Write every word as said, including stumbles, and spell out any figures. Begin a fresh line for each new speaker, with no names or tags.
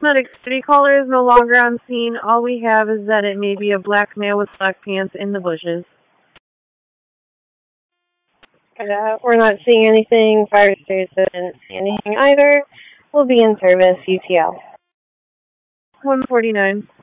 Medic city caller is no longer on scene. All we have is that it may be a black male with black pants in the bushes.
Uh, we're not seeing anything. Fire station didn't see anything either. We'll be in service, U T L.
one forty-nine.